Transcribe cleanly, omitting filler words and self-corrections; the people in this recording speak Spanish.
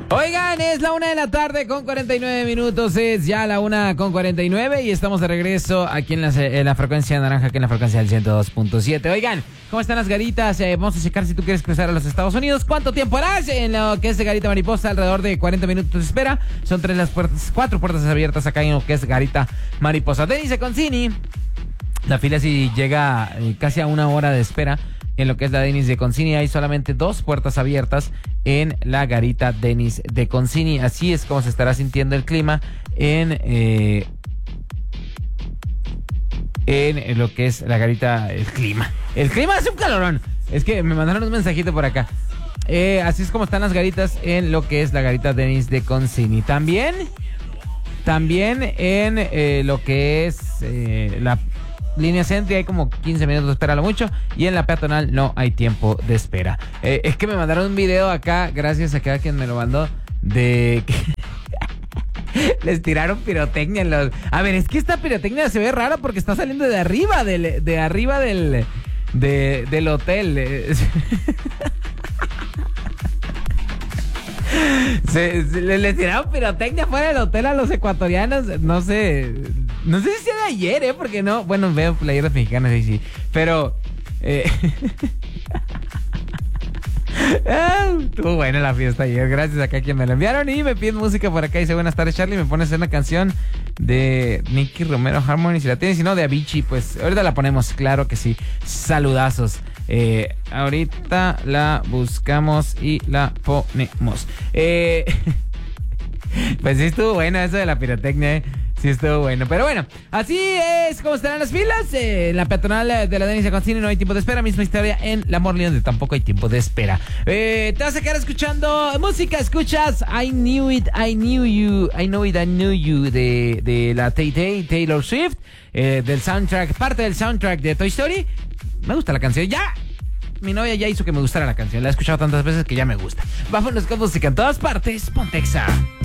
Oigan, es la 1:49 p.m, es ya la 1:49 p.m. y estamos de regreso aquí en la frecuencia naranja, aquí en la frecuencia del 102.7. Oigan, ¿cómo están las garitas? Vamos a checar si tú quieres cruzar a los Estados Unidos. ¿Cuánto tiempo harás en lo que es de Garita Mariposa? Alrededor de 40 minutos de espera. Son 4 puertas abiertas acá en lo que es Garita Mariposa. Denis de Concini. La fila sí llega casi a 1 hora de espera. En lo que es la Denis de Concini hay solamente 2 puertas abiertas en la garita Denis de Concini. Así es como se estará sintiendo el clima en lo que es la garita. El clima hace un calorón. Es que me mandaron un mensajito por acá. Así es como están las garitas en lo que es la garita Denis de Concini. También en lo que es la línea Sentry hay como 15 minutos de espera, lo mucho. Y en la peatonal no hay tiempo de espera. Es que me mandaron un video acá, gracias a quien me lo mandó, de que les tiraron pirotecnia en los... A ver, es que esta pirotecnia se ve rara porque está saliendo de arriba del hotel. Les tiraron pirotecnia fuera del hotel a los ecuatorianos. No sé si sea de ayer, porque no. Bueno, veo playeras mexicanas y sí. Pero estuvo buena la fiesta ayer. Gracias a quien me la enviaron. Y me piden música por acá. Dice: buenas tardes, Charlie. Me pones una canción de Nicky Romero Harmony. Si la tienes, si no, de Avicii. Pues ahorita la ponemos, claro que sí. Saludazos. Ahorita la buscamos y la ponemos. Pues sí estuvo bueno eso de la pirotecnia, Sí estuvo bueno. Pero bueno, así es como estarán las filas. En la peatonal de la Denis de Concini no hay tiempo de espera. Misma historia en la Morley, donde tampoco hay tiempo de espera. Te vas a quedar escuchando música. Escuchas I Knew It, I Knew You, I Know It, I Knew You de la Taylor Swift, del soundtrack, parte del soundtrack de Toy Story. Me gusta la canción. Ya, mi novia ya hizo que me gustara la canción. La he escuchado tantas veces que ya me gusta. Vámonos con música en todas partes. Pontexa.